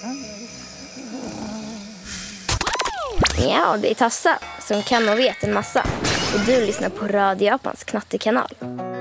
Ja, det är Tassa som kan och vet en massa. Och du lyssnar på Radio Japans knattekanal.